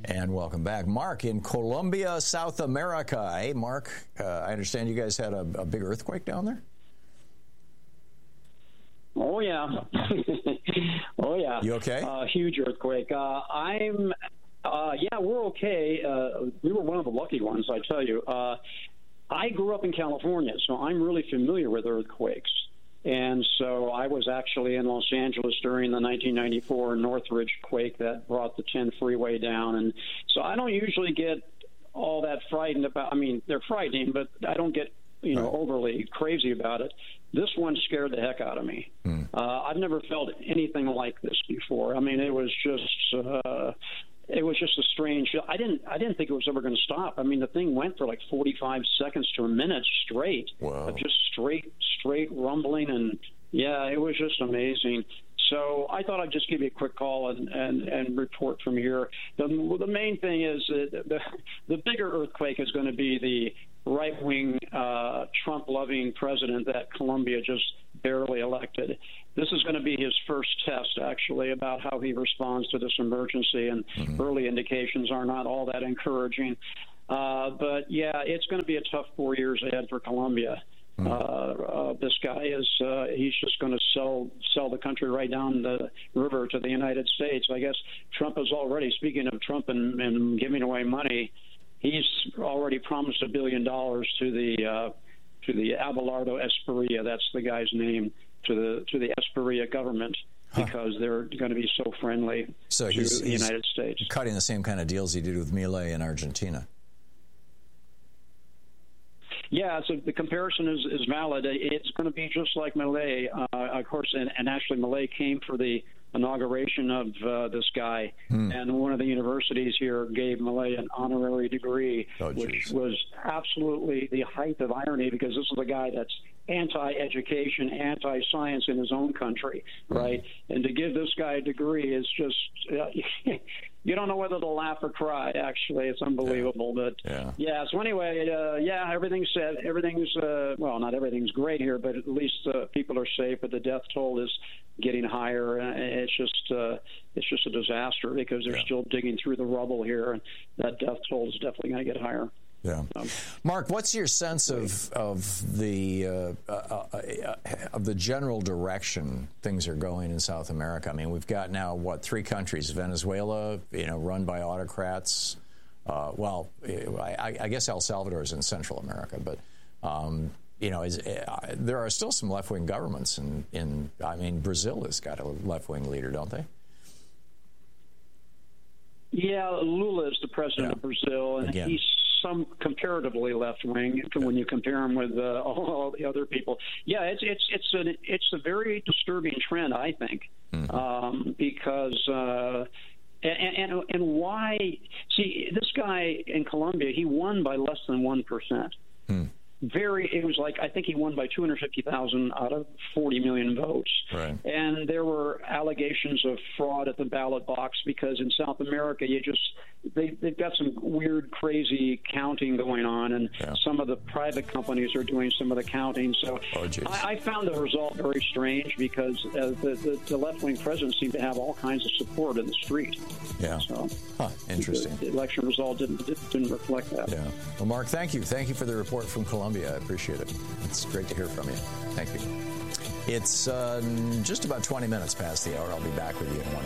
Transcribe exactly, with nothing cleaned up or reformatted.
And welcome back. Mark in Colombia, South America. Hey, Mark, uh, I understand you guys had a, a big earthquake down there? Oh, yeah. oh, yeah. You okay? Uh, huge earthquake. Uh, I'm, uh, yeah, we're okay. Uh, we were one of the lucky ones, I tell you. Uh, I grew up in California, so I'm really familiar with earthquakes. And so I was actually in Los Angeles during the nineteen ninety-four Northridge quake that brought the ten freeway down. And so I don't usually get all that frightened about, I mean, they're frightening, but I don't get, you know, right. overly crazy about it. This one scared the heck out of me. Mm. Uh, I've never felt anything like this before. I mean, it was just, uh, it was just a strange. I didn't, I didn't think it was ever going to stop. I mean, the thing went for like forty-five seconds to a minute straight, wow. of just straight, straight rumbling, and yeah, it was just amazing. So I thought I'd just give you a quick call and, and, and report from here. The, the main thing is that the, the bigger earthquake is going to be the right-wing, uh, Trump-loving president that Colombia just barely elected. This is going to be his first test, actually, about how he responds to this emergency, and mm-hmm. early indications are not all that encouraging. Uh, but, yeah, it's going to be a tough four years ahead for Colombia. Mm-hmm. Uh, uh, this guy is, uh, he's just going to sell sell the country right down the river to the United States. I guess Trump is already, speaking of Trump and, and giving away money, he's already promised a billion dollars to the uh, to the Abelardo Esperia. That's the guy's name, to the to the Esperia government, because huh. they're going to be so friendly so to he's, the he's United States. Cutting the same kind of deals he did with Milei in Argentina. Yeah, so the comparison is, is valid. It's going to be just like Milei, uh, of course, and, and actually Milei came for the inauguration of uh, this guy, hmm. and one of the universities here gave Milei an honorary degree, oh, which was absolutely the height of irony, because this is a guy that's anti-education, anti-science in his own country, right? Hmm. And to give this guy a degree is just, uh, you don't know whether to laugh or cry, actually. It's unbelievable. Yeah. But, yeah. yeah, so anyway, uh, yeah, everything's said. Everything's, uh, well, not everything's great here, but at least uh, people are safe, but the death toll is getting higher. Uh, it's just uh, it's just a disaster, because they're yeah. still digging through the rubble here, and that death toll is definitely going to get higher. Yeah, um, Mark, what's your sense of of the uh, uh, uh, of the general direction things are going in South America? I mean, we've got now what three countries: Venezuela, you know, run by autocrats. Uh, well, I, I guess El Salvador is in Central America, but um, you know, is, uh, there are still some left wing governments in, in. I mean, Brazil has got a left wing leader, don't they? Yeah, Lula is the president yeah. of Brazil, and Again. he's some comparatively left wing when you compare him with uh, all, all the other people. Yeah, it's it's it's a it's a very disturbing trend, I think, mm-hmm. um, because. Uh, And, and and why? See, this guy in Colombia, he won by less than one percent. Hmm. Very, it was like I think he won by two hundred fifty thousand out of forty million votes. Right. And there were allegations of fraud at the ballot box, because in South America, you just they they've got some weird, crazy counting going on, and yeah. some of the private companies are doing some of the counting. So oh, I, I found the result very strange, because uh, the, the, the left-wing president seemed to have all kinds of support in the street. Yeah. So huh, interesting. The, the election result didn't didn't reflect that. Yeah. Well, Mark, thank you. Thank you for the report from Colombia. I appreciate it. It's great to hear from you. Thank you. It's uh, just about twenty minutes past the hour. I'll be back with you in one